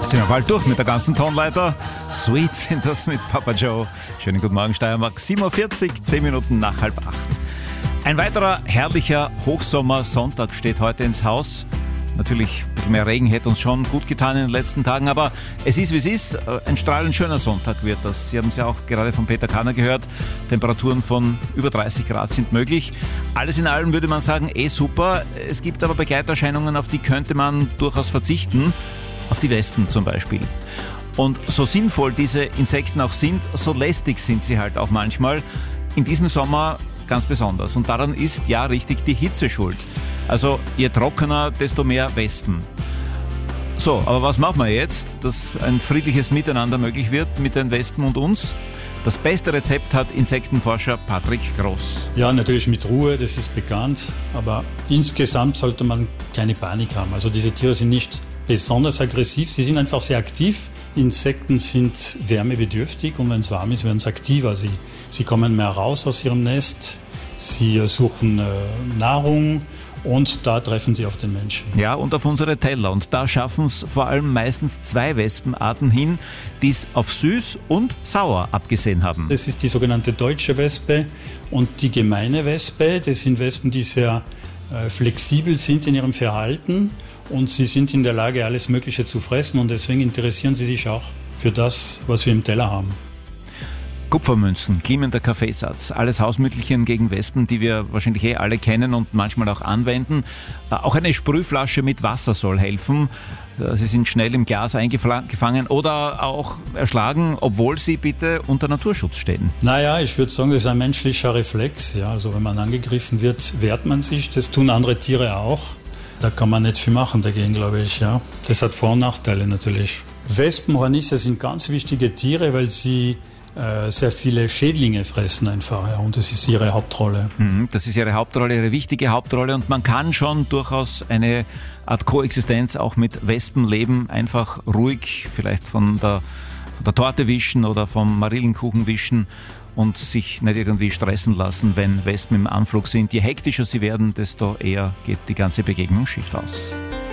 Sind wir bald durch mit der ganzen Tonleiter. Sweet sind das mit Papa Joe. Schönen guten Morgen, Steiermark. 7.40 Uhr, 10 Minuten nach 7:30. Ein weiterer herrlicher Hochsommersonntag steht heute ins Haus. Natürlich ein bisschen mehr Regen hätte uns schon gut getan in den letzten Tagen, aber es ist, wie es ist. Ein strahlend schöner Sonntag wird das. Sie haben es ja auch gerade von Peter Kanner gehört. Temperaturen von über 30 Grad sind möglich. Alles in allem würde man sagen, super. Es gibt aber Begleiterscheinungen, auf die könnte man durchaus verzichten. Auf die Wespen zum Beispiel. Und so sinnvoll diese Insekten auch sind, so lästig sind sie halt auch manchmal. In diesem Sommer ganz besonders. Und daran ist ja richtig die Hitze schuld. Also je trockener, desto mehr Wespen. So, aber was machen wir jetzt, dass ein friedliches Miteinander möglich wird mit den Wespen und uns? Das beste Rezept hat Insektenforscher Patrick Groß. Ja, natürlich mit Ruhe, das ist bekannt. Aber insgesamt sollte man keine Panik haben. Also diese Tiere sind nicht besonders aggressiv, sie sind einfach sehr aktiv. Insekten sind wärmebedürftig und wenn es warm ist, werden sie aktiver. Sie kommen mehr raus aus ihrem Nest, sie suchen Nahrung und da treffen sie auf den Menschen. Ja, und auf unsere Teller. Und da schaffen es vor allem meistens zwei Wespenarten hin, die es auf süß und sauer abgesehen haben. Das ist die sogenannte deutsche Wespe und die gemeine Wespe. Das sind Wespen, die sehr flexibel sind in ihrem Verhalten und sie sind in der Lage, alles Mögliche zu fressen und deswegen interessieren sie sich auch für das, was wir im Teller haben. Kupfermünzen, glimmender Kaffeesatz, alles Hausmittelchen gegen Wespen, die wir wahrscheinlich alle kennen und manchmal auch anwenden. Auch eine Sprühflasche mit Wasser soll helfen. Sie sind schnell im Glas eingefangen oder auch erschlagen, obwohl sie bitte unter Naturschutz stehen. Naja, ich würde sagen, das ist ein menschlicher Reflex. Ja, also wenn man angegriffen wird, wehrt man sich. Das tun andere Tiere auch. Da kann man nicht viel machen dagegen, glaube ich. Ja. Das hat Vor- und Nachteile natürlich. Wespenhornisse sind ganz wichtige Tiere, weil sie sehr viele Schädlinge fressen einfach, ja, und das ist ihre Hauptrolle. Das ist ihre Hauptrolle, ihre wichtige Hauptrolle und man kann schon durchaus eine Art Koexistenz auch mit Wespen leben, einfach ruhig vielleicht von der Torte wischen oder vom Marillenkuchen wischen und sich nicht irgendwie stressen lassen, wenn Wespen im Anflug sind. Je hektischer sie werden, desto eher geht die ganze Begegnung schief aus.